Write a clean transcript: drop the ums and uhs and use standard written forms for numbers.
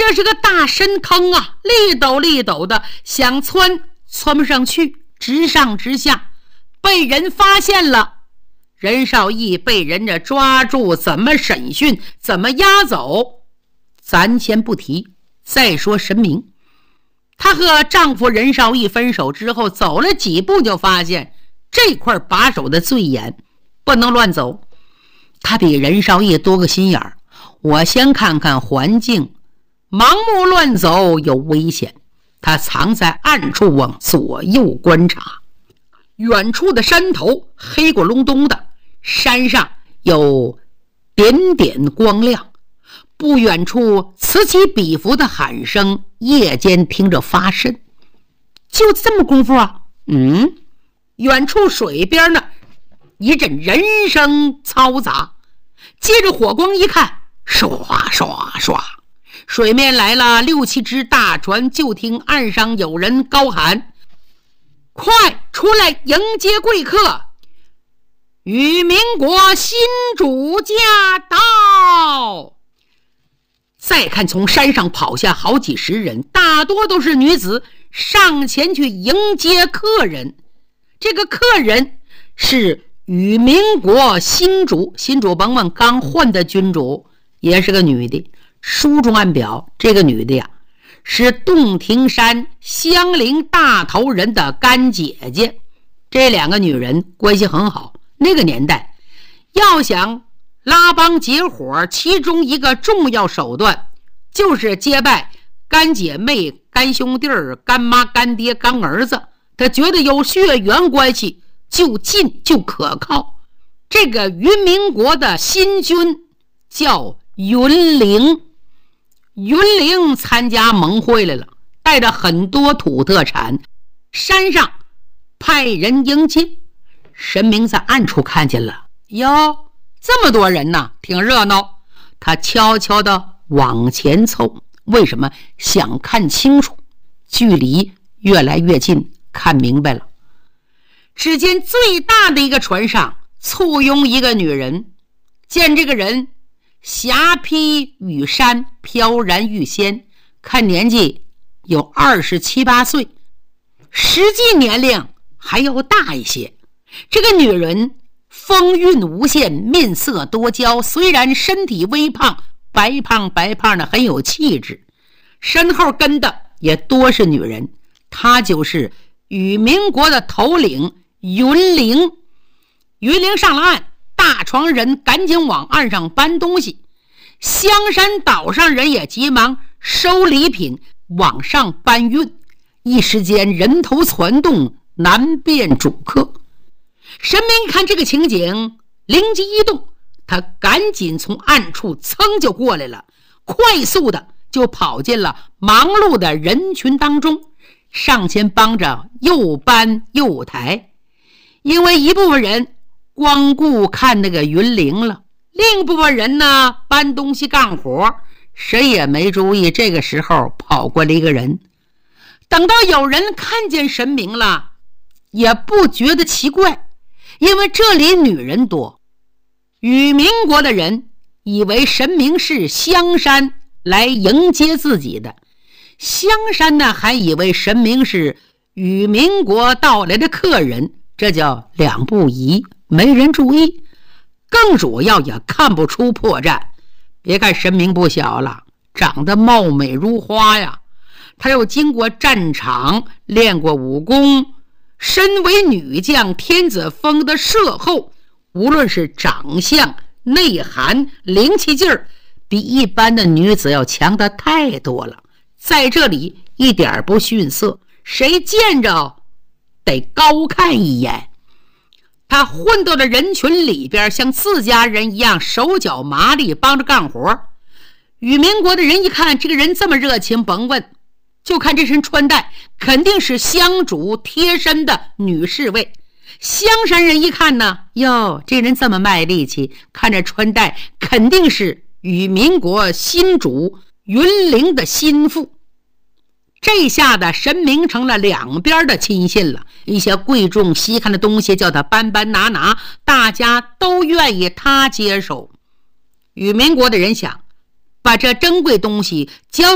这是个大深坑啊，立陡立陡的，想窜不上去，直上直下，被人发现了。任少义被人家抓住，怎么审讯，怎么押走，咱先不提。再说神明，她和丈夫任少义分手之后，走了几步就发现这块把守的最严，不能乱走。她比任少义多个心眼儿，我先看看环境，盲目乱走有危险。她藏在暗处往左右观察，远处的山头黑咕隆咚的，山上有点点光亮，不远处此起彼伏的喊声，夜间听着发瘆。就这么功夫啊，远处水边呢，一阵人声嘈杂，接着火光一看，唰唰唰，水面来了6、7只大船，就听岸上有人高喊：快出来迎接贵客，与民国新主驾到！再看从山上跑下好几十人，大多都是女子，上前去迎接客人。这个客人是与民国新主，新主甭问，刚换的君主，也是个女的。书中暗表，这个女的呀，是洞庭山香菱大头人的干姐姐。这2个女人关系很好，那个年代要想拉帮结伙，其中一个重要手段就是结拜干姐妹、干兄弟、干妈、干爹、干儿子。他觉得有血缘关系就近就可靠。这个于民国的新君叫云玲，云玲参加盟会来了，带着很多土特产，山上派人迎接。神明在暗处看见了，哟，这么多人呢，挺热闹。他悄悄地往前凑，为什么？想看清楚。距离越来越近，看明白了。只见最大的一个船上簇拥一个女人，见这个人霞披玉衫，飘然欲仙，看年纪有27、8岁，实际年龄还要大一些。这个女人风韵无限，面色多娇，虽然身体微胖，白胖的，很有气质。身后跟的也多是女人，她就是与民国的头领云玲。云玲上了岸，大船人赶紧往岸上搬东西，香山岛上人也急忙收礼品往上搬运，一时间人头攒动，难辨主客。神明一看这个情景，灵机一动，他赶紧从暗处噌就过来了，快速的就跑进了忙碌的人群当中，上前帮着又搬又抬。因为一部分人光顾看那个云玲了，另一部分人呢搬东西干活，谁也没注意。这个时候跑过来一个人，等到有人看见神明了，也不觉得奇怪，因为这里女人多。与民国的人以为神明是香山来迎接自己的，香山呢还以为神明是与民国到来的客人，这叫两不疑，没人注意。更主要也看不出破绽。别看神明不小了，长得貌美如花呀，他又经过战场，练过武功，身为女将天子封的摄后，无论是长相、内涵、灵气劲儿，比一般的女子要强得太多了。在这里一点不逊色，谁见着得高看一眼。他混到了人群里边，像自家人一样手脚麻利，帮着干活。与民国的人一看这个人这么热情，甭问，就看这身穿戴，肯定是香主贴身的女侍卫。香山人一看呢，哟，这人这么卖力气，看着穿戴肯定是与民国新主云玲的心腹。这下的神明成了两边的亲信了，一些贵重稀罕的东西叫他搬搬拿拿，大家都愿意他接手。与民国的人想把这珍贵东西交